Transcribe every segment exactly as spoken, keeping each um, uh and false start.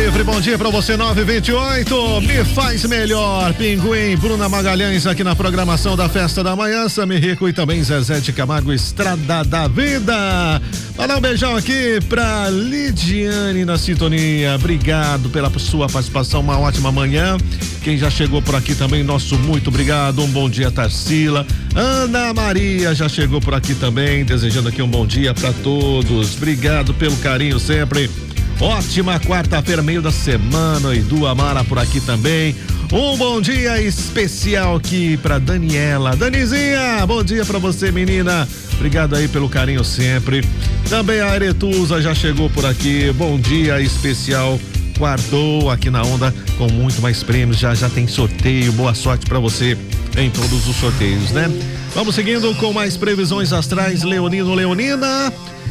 Livre, bom dia pra você, nove e vinte e oito, me faz melhor, Pinguim, Bruna Magalhães aqui na programação da Festa da Manhã, Sami Rico e também Zezé de Camargo, Estrada da Vida. Mandar um beijão aqui pra Lidiane na sintonia, obrigado pela sua participação, uma ótima manhã. Quem já chegou por aqui também, nosso muito obrigado, um bom dia, Tarsila. Ana Maria já chegou por aqui também, desejando aqui um bom dia pra todos, obrigado pelo carinho sempre. Ótima quarta-feira, meio da semana, Edu Amara por aqui também. Um bom dia especial aqui pra Daniela. Danizinha, bom dia pra você, menina. Obrigado aí pelo carinho sempre. Também a Aretusa já chegou por aqui. Bom dia especial. Guardou aqui na onda com muito mais prêmios. Já já tem sorteio. Boa sorte pra você em todos os sorteios, né? Vamos seguindo com mais previsões astrais. Leonino, Leonina.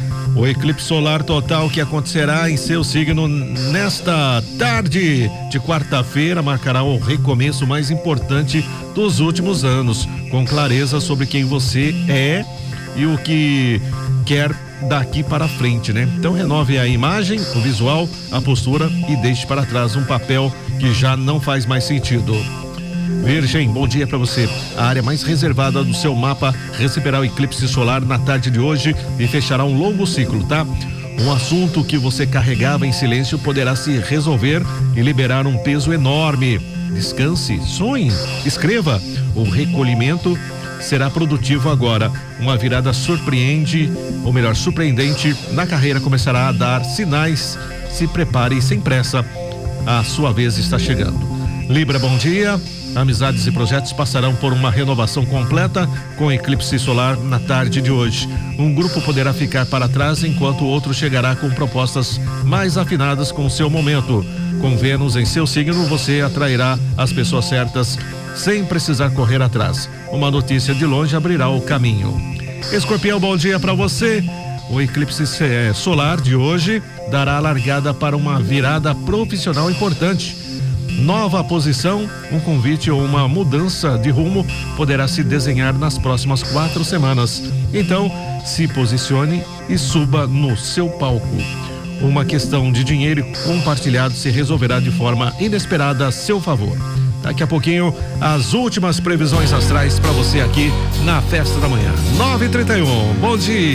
O eclipse solar total que acontecerá em seu signo nesta tarde de quarta-feira marcará o recomeço mais importante dos últimos anos, com clareza sobre quem você é e o que quer daqui para frente, né? Então renove a imagem, o visual, a postura e deixe para trás um papel que já não faz mais sentido. Virgem, bom dia para você. A área mais reservada do seu mapa receberá o eclipse solar na tarde de hoje e fechará um longo ciclo, tá? Um assunto que você carregava em silêncio poderá se resolver e liberar um peso enorme. Descanse, sonhe, escreva. O recolhimento será produtivo agora. Uma virada surpreende, ou melhor, surpreendente na carreira começará a dar sinais. Se prepare sem pressa. A sua vez está chegando. Libra, bom dia. Amizades e projetos passarão por uma renovação completa com eclipse solar na tarde de hoje. Um grupo poderá ficar para trás enquanto o outro chegará com propostas mais afinadas com o seu momento. Com Vênus em seu signo, você atrairá as pessoas certas sem precisar correr atrás. Uma notícia de longe abrirá o caminho. Escorpião, bom dia para você. O eclipse solar de hoje dará a largada para uma virada profissional importante. Nova posição, um convite ou uma mudança de rumo poderá se desenhar nas próximas quatro semanas. Então, se posicione e suba no seu palco. Uma questão de dinheiro compartilhado se resolverá de forma inesperada a seu favor. Daqui a pouquinho, as últimas previsões astrais para você aqui na Festa da Manhã. nove e trinta e um, bom dia.